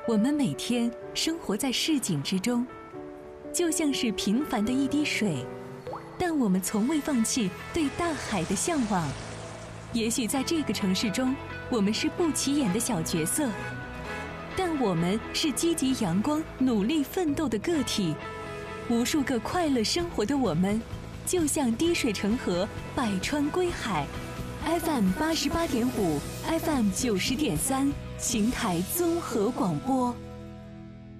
我们每天生活在市井之中，就像是平凡的一滴水，但我们从未放弃对大海的向往。也许在这个城市中，我们是不起眼的小角色，但我们是积极阳光、努力奋斗的个体。无数个快乐生活的我们，就像滴水成河，百川归海。FM 88.5 ，FM 90.3，邢台综合广播。